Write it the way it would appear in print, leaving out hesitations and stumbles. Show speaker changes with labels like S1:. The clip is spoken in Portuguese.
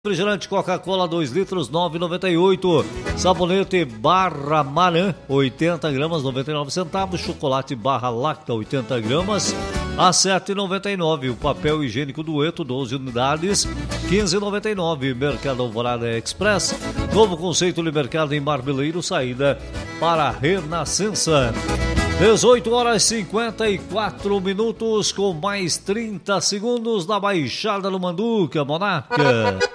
S1: Refrigerante Coca-Cola 2 litros, 9,98. Sabonete Barra Maran, 80 gramas, 99 centavos. Chocolate Barra Lacta, 80 gramas, a 7,99. O papel higiênico Dueto, 12 unidades, 15,99. Mercado Alvorada Express. Novo conceito de mercado em Marmeleiro, saída para a Renascença. 18 horas 54 minutos, com mais 30 segundos na Baixada do Manduca, Monarca.